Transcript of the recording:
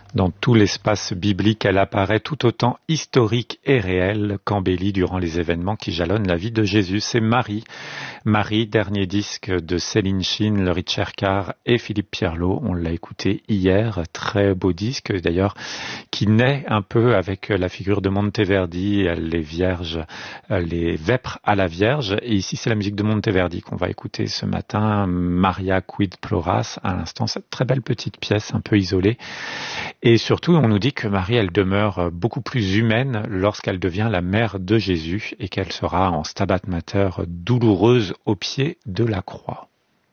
Dans tout l'espace biblique, elle apparaît tout autant historique et réelle qu'embellie durant les événements qui jalonnent la vie de Jésus. C'est Marie. Marie, dernier disque de Céline Shin, Laurie Cherkar et Philippe Pierlot. On l'a écouté hier, très beau disque d'ailleurs, qui naît un peu avec la figure de Monteverdi, les vierges, les vêpres à la Vierge. Et ici, c'est la musique de Monteverdi qu'on va écouter ce matin, Maria quid ploras, à l'instant, cette très belle petite pièce un peu isolée. Et surtout, on nous dit que Marie, elle demeure beaucoup plus humaine lorsqu'elle devient la mère de Jésus et qu'elle sera en Stabat Mater douloureuse au pied de la croix.